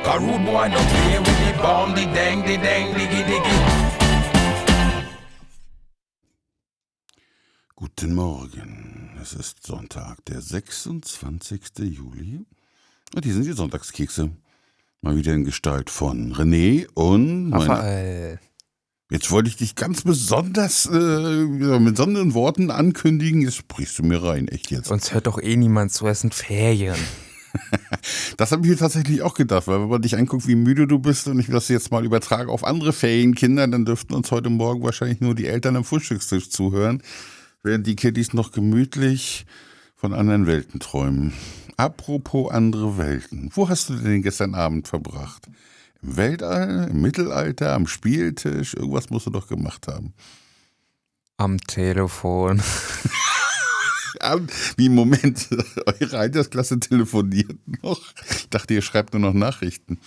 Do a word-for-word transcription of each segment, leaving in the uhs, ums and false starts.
A rude boy don't play with the bomb, the dang, the dang, diggy, diggy. Guten Morgen, es ist Sonntag, der sechsundzwanzigste Juli und hier sind die Sonntagskekse. Mal wieder in Gestalt von René und meine, Raphael. jetzt wollte ich dich ganz besonders äh, mit besonderen Worten ankündigen, jetzt sprichst du mir rein, echt jetzt. Uns hört doch eh niemand zu, es sind Ferien. Das habe ich mir tatsächlich auch gedacht, weil wenn man dich anguckt, wie müde du bist und ich das jetzt mal übertrage auf andere Ferienkinder, dann dürften uns heute Morgen wahrscheinlich nur die Eltern am Frühstückstisch zuhören, während die Kiddies noch gemütlich von anderen Welten träumen. Apropos andere Welten, wo hast du denn gestern Abend verbracht? Im Weltall, im Mittelalter, am Spieltisch? Irgendwas musst du doch gemacht haben. Am Telefon. Wie, Moment, eure Altersklasse telefoniert noch? Ich dachte, ihr schreibt nur noch Nachrichten.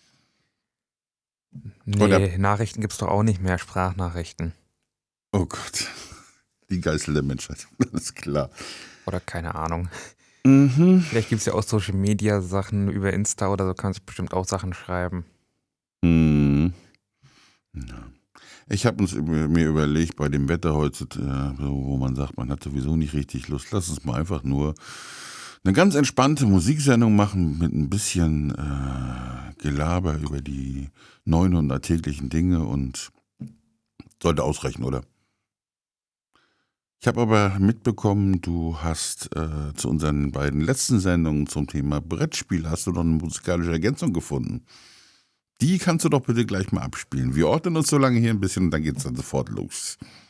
Nee, Oder- Nachrichten gibt's doch auch nicht mehr, Sprachnachrichten. Oh Gott, die Geißel der Menschheit, alles klar. Oder keine Ahnung. Mhm. Vielleicht gibt's ja auch Social Media Sachen über Insta oder so, kannst du bestimmt auch Sachen schreiben. Hm. Ja. Ich habe uns über, mir überlegt, bei dem Wetter heute, äh, so, wo man sagt, man hat sowieso nicht richtig Lust, lass uns mal einfach nur eine ganz entspannte Musiksendung machen mit ein bisschen äh, Gelaber über die neuen und alltäglichen Dinge und sollte ausreichen, oder? Ich habe aber mitbekommen, du hast äh, zu unseren beiden letzten Sendungen zum Thema Brettspiel hast du noch eine musikalische Ergänzung gefunden. Die kannst du doch bitte gleich mal abspielen. Wir ordnen uns so lange hier ein bisschen und dann geht's dann sofort los.